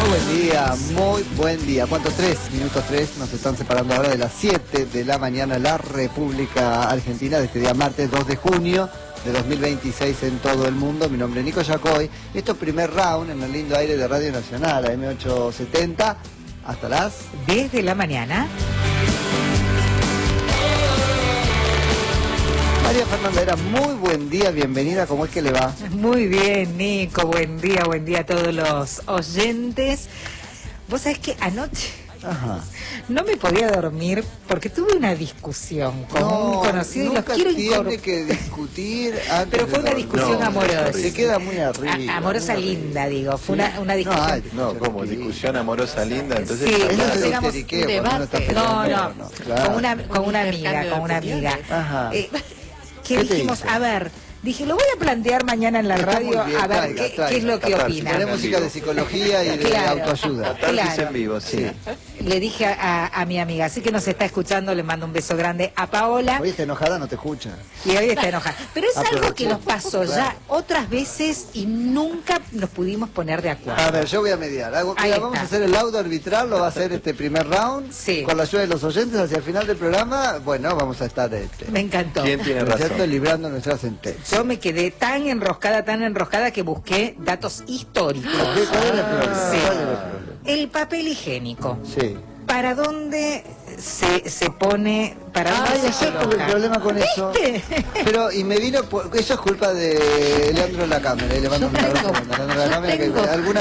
muy buen día. ¿Cuánto? 3 minutos nos están separando ahora de las 7 de la mañana en la República Argentina de este día martes 2 de junio de 2026 en todo el mundo. Mi nombre es Nico Yacoy. Esto es primer round en el lindo aire de Radio Nacional, AM870, hasta las 10 de la mañana. María Fernanda Vera, muy buen día, bienvenida, ¿cómo es que le va? Muy bien, Nico, buen día a todos los oyentes. Vos sabés que anoche no me podía dormir porque tuve una discusión con un conocido y los quiero tiene que discutir antes. Pero fue una discusión amorosa. Se queda muy arriba. Amorosa linda, digo, fue una discusión. No, ¿cómo? ¿Discusión amorosa linda? Entonces, sí, digamos, debate. No, claro. con una amiga. Ajá. ¿Qué dijimos? A ver, dije, lo voy a plantear mañana en la radio, bien, a ver qué es lo que opina. Tenemos música de psicología y de autoayuda. Claro. En vivo, sí. Le dije a mi amiga, así que nos está escuchando, le mando un beso grande a Paola. Hoy está enojada, no te escucha. Y hoy está enojada. Pero es algo que nos pasó ya otras veces y nunca nos pudimos poner de acuerdo. A ver, yo voy a mediar. Vamos a hacer el laudo arbitral, lo va a hacer este primer round. Sí. Con la ayuda de los oyentes hacia el final del programa, bueno, vamos a estar Me encantó. ¿Quién tiene razón? Librando nuestra sentencia. Yo me quedé tan enroscada que busqué datos históricos. ¿Cuál es el problema? Sí. ¿Cuál es el problema? El papel higiénico. Sí. ¿Para dónde se pone? ¿Para dónde Ay, se yo tuve coloca? problema con eso. Pero, y me vino, eso es culpa de Leandro La Cámara, y le mando un abrazo. Leandro La Cámara, que alguna